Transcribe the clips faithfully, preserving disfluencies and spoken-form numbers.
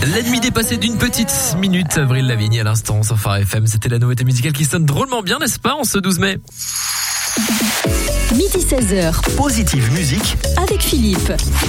L'ennemi dépassé d'une petite minute, Avril Lavigne à l'instant sur Phare F M. C'était la nouveauté musicale qui sonne drôlement bien, n'est-ce pas, en ce douze mai? Midi seize heures. Positive musique avec Philippe.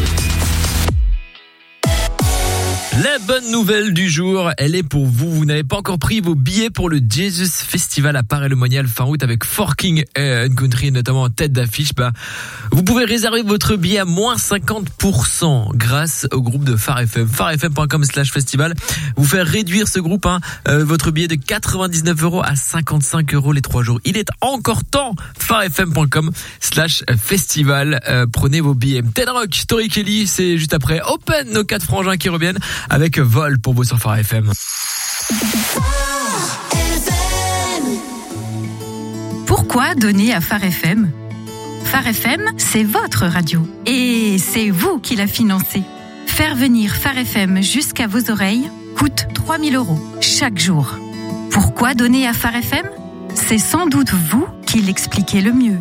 La bonne nouvelle du jour, elle est pour vous. Vous n'avez pas encore pris vos billets pour le Jesus Festival à Paray-le-Monial fin août avec Forking and Country, notamment en tête d'affiche. Bah, vous pouvez réserver votre billet à moins cinquante pour cent grâce au groupe de Phare F M. pharefm.com slash festival. Vous faire réduire ce groupe, hein, euh, votre billet de quatre-vingt-dix-neuf euros à cinquante-cinq euros les trois jours. Il est encore temps. pharefm.com slash festival. Euh, prenez vos billets. Ted Rock, Story Kelly, c'est juste après. Open, nos quatre frangins qui reviennent avec Vol pour vous sur Phare F M. Pourquoi donner à Phare F M ? Phare F M, c'est votre radio. Et c'est vous qui la financez. Faire venir Phare F M jusqu'à vos oreilles coûte trois mille euros chaque jour. Pourquoi donner à Phare F M ? C'est sans doute vous qui l'expliquez le mieux.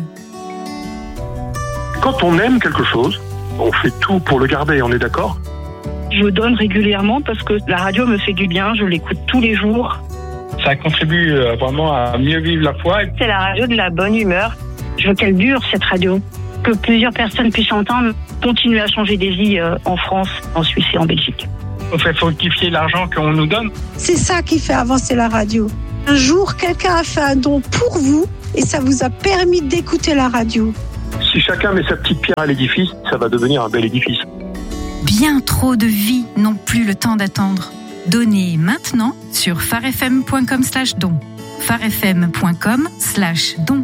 Quand on aime quelque chose, on fait tout pour le garder, on est d'accord ? Je donne régulièrement parce que la radio me fait du bien, je l'écoute tous les jours. Ça contribue vraiment à mieux vivre la foi. C'est la radio de la bonne humeur. Je veux qu'elle dure, cette radio. Que plusieurs personnes puissent entendre, continuer à changer des vies en France, en Suisse et en Belgique. On fait fructifier l'argent qu'on nous donne. C'est ça qui fait avancer la radio. Un jour, quelqu'un a fait un don pour vous et ça vous a permis d'écouter la radio. Si chacun met sa petite pierre à l'édifice, ça va devenir un bel édifice. Bien trop de vies n'ont plus le temps d'attendre. Donnez maintenant sur pharefm.com slash don. pharefm.com slash don.